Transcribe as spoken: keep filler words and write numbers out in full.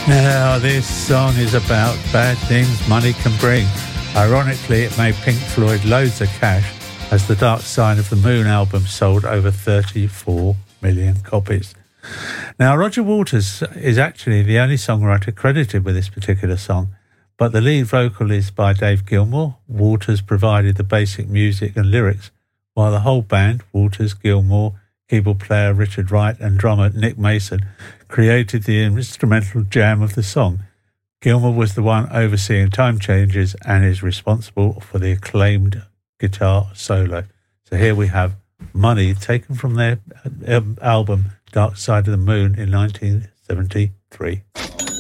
Now, this song is about bad things money can bring. Ironically, it made Pink Floyd loads of cash as the Dark Side of the Moon album sold over thirty-four million copies. Now, Roger Waters is actually the only songwriter credited with this particular song, but the lead vocal is by Dave Gilmour. Waters provided the basic music and lyrics, while the whole band, Waters, Gilmour, keyboard player Richard Wright and drummer Nick Mason, created the instrumental jam of the song. Gilmour was the one overseeing time changes and is responsible for the acclaimed guitar solo. So here we have Money, taken from their album Dark Side of the Moon in nineteen seventy-three.